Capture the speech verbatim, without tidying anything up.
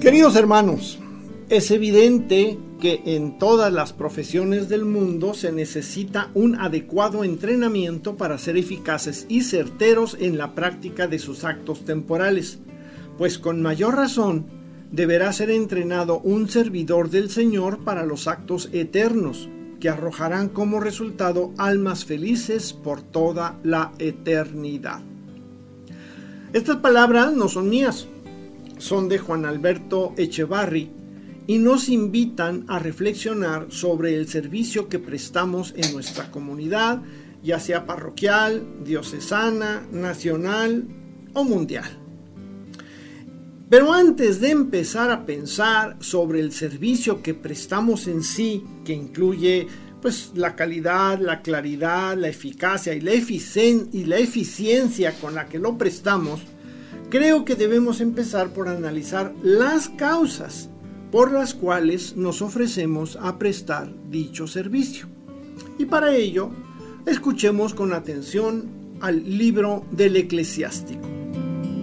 Queridos hermanos, es evidente que en todas las profesiones del mundo se necesita un adecuado entrenamiento para ser eficaces y certeros en la práctica de sus actos temporales, pues con mayor razón deberá ser entrenado un servidor del Señor para los actos eternos, que arrojarán como resultado almas felices por toda la eternidad. Estas palabras no son mías, son de Juan Alberto Echevarri y nos invitan a reflexionar sobre el servicio que prestamos en nuestra comunidad, ya sea parroquial, diocesana, nacional o mundial. Pero antes de empezar a pensar sobre el servicio que prestamos en sí, que incluye pues la calidad, la claridad, la eficacia y la, eficien- y la eficiencia con la que lo prestamos, creo que debemos empezar por analizar las causas por las cuales nos ofrecemos a prestar dicho servicio. Y para ello, escuchemos con atención al libro del Eclesiástico.